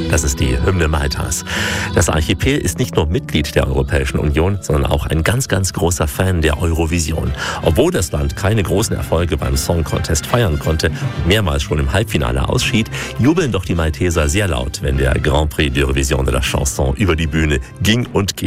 Das ist die Hymne Maltas. Das Archipel ist nicht nur Mitglied der Europäischen Union, sondern auch ein ganz, ganz großer Fan der Eurovision. Obwohl das Land keine großen Erfolge beim Song Contest feiern konnte, mehrmals schon im Halbfinale ausschied, jubeln doch die Malteser sehr laut, wenn der Grand Prix d'Eurovision de la Chanson über die Bühne ging und geht.